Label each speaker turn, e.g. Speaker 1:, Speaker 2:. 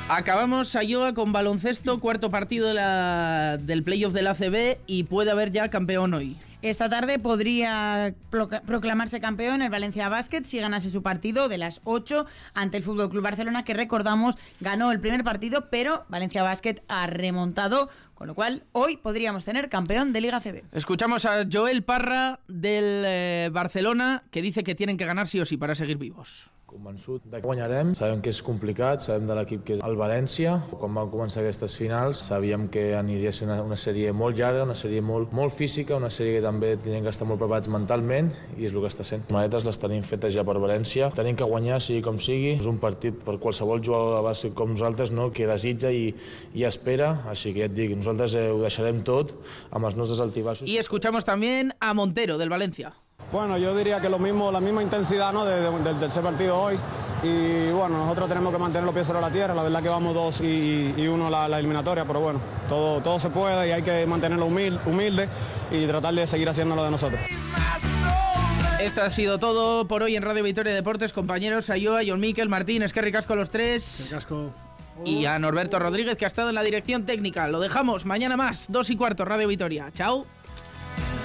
Speaker 1: Acabamos, Sayoa, con baloncesto, cuarto partido del playoff del ACB y puede haber ya campeón hoy.
Speaker 2: Esta tarde podría proclamarse campeón el Valencia Basket si ganase su partido de las 8 ante el FC Barcelona, que recordamos ganó el primer partido, pero Valencia Basket ha remontado, con lo cual hoy podríamos tener campeón de Liga ACB.
Speaker 1: Escuchamos a Joel Parra del Barcelona, que dice que tienen que ganar sí o sí para seguir vivos.
Speaker 3: Convençut de que guanyarem, sabem que és complicat, sabem de l'equip que és el València. Quan vam començar aquestes finals sabíem que aniria a ser una sèrie molt llarga, una sèrie molt física, una sèrie que també tenien que estar molt preparats mentalment i és el que està sent. Les maletes les tenim fetes ja per València, tenim que guanyar sigui com sigui. És un partit per qualsevol jugador de bàsquet com nosaltres, no? Que desitja i espera, així que ja et dic, nosaltres ho deixarem tot amb els nostres altibaixos.
Speaker 1: Y escuchamos también a Montero del Valencia.
Speaker 4: Bueno, yo diría que lo mismo, la misma intensidad, ¿no? del tercer partido hoy. Y bueno, nosotros tenemos que mantener los pies sobre la tierra. La verdad que vamos 2 y 1 la eliminatoria, pero bueno, todo se puede y hay que mantenerlo humilde y tratar de seguir haciéndolo de nosotros.
Speaker 1: Esto ha sido todo por hoy en Radio Victoria Deportes, compañeros Sayoa, Jon Miquel, Martín, eskerrik asko a los tres.
Speaker 5: Eskerrik asko.
Speaker 1: Y a Norberto Rodríguez, que ha estado en la dirección técnica. Lo dejamos mañana más, 2:15, Radio Victoria. Chao.